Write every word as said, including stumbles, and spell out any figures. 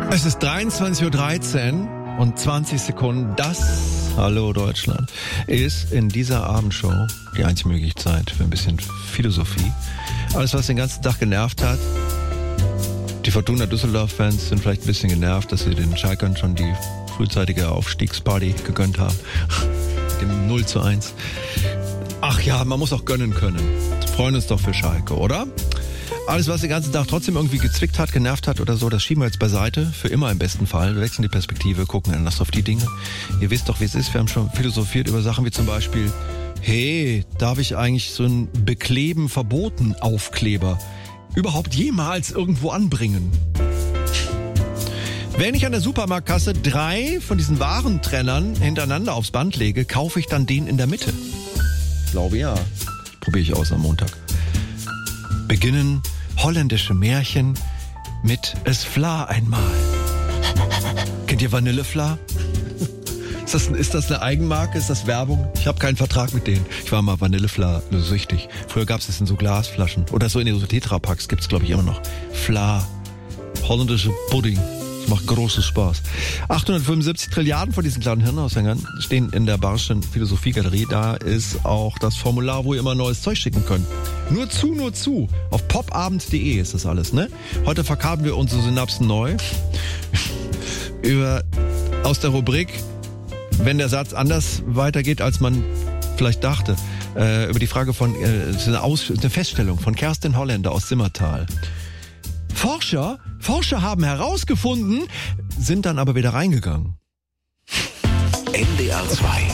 Es ist dreiundzwanzig Uhr dreizehn und zwanzig Sekunden. Das, hallo Deutschland, ist in dieser Abendshow die einzige Möglichkeit für ein bisschen Philosophie. Alles, was den ganzen Tag genervt hat. Die Fortuna Düsseldorf-Fans sind vielleicht ein bisschen genervt, dass sie den Schalkern schon die frühzeitige Aufstiegsparty gegönnt haben. Dem null zu eins. Ach ja, man muss auch gönnen können. Wir freuen uns doch für Schalke, oder? Alles, was den ganzen Tag trotzdem irgendwie gezwickt hat, genervt hat oder so, das schieben wir jetzt beiseite. Für immer im besten Fall. Wir wechseln die Perspektive, gucken anders auf die Dinge. Ihr wisst doch, wie es ist. Wir haben schon philosophiert über Sachen wie zum Beispiel, hey, darf ich eigentlich so ein Bekleben verboten Aufkleber überhaupt jemals irgendwo anbringen? Wenn ich an der Supermarktkasse drei von diesen Warentrennern hintereinander aufs Band lege, kaufe ich dann den in der Mitte? Ich glaube ja. Probiere ich aus am Montag. Beginnen holländische Märchen mit Es Vla einmal. Kennt ihr Vanillefla? Ist das, ist das eine Eigenmarke? Ist das Werbung? Ich habe keinen Vertrag mit denen. Ich war mal Vanillefla süchtig. Früher gab es das in so Glasflaschen. Oder so in so Tetrapacks gibt es, glaube ich, immer noch. Vla. Holländische Pudding. Macht großen Spaß. achthundertfünfundsiebzig Trilliarden von diesen kleinen Hirnaushängern stehen in der Barschen Philosophiegalerie. Da ist auch das Formular, wo ihr immer neues Zeug schicken könnt. Nur zu, nur zu. Auf popabend punkt de ist das alles, ne? Heute verkabeln wir unsere Synapsen neu. Über, aus der Rubrik, wenn der Satz anders weitergeht, als man vielleicht dachte. Äh, über die Frage von, äh, eine, Aus, eine Feststellung von Kerstin Holländer aus Simmertal. Forscher, Forscher haben herausgefunden, sind dann aber wieder reingegangen. N D R zwei